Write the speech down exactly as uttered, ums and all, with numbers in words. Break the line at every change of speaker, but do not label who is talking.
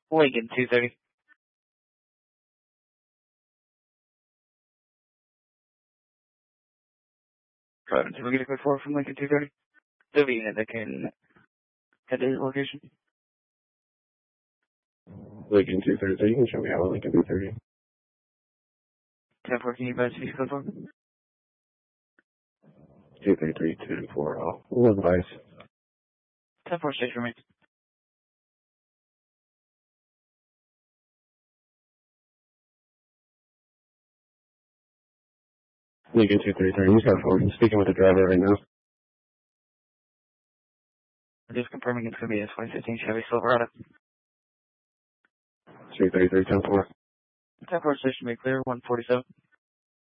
Lincoln two thirty. Driving to get a quick four from Lincoln two thirty. There'll be a unit that can head to your location.
Lincoln two thirty. You can show me out Lincoln two thirty.
ten four, can you advise speed code for?
two thirty-three, ten four. Oh, we'll advise.
ten four, station remains.
Lincoln two thirty-three. You just got a phone. I'm speaking with the driver right now.
Just confirming it's going to be a twenty fifteen Chevy Silverado.
three thirty-three, ten four.
ten four, station made clear, one forty-seven.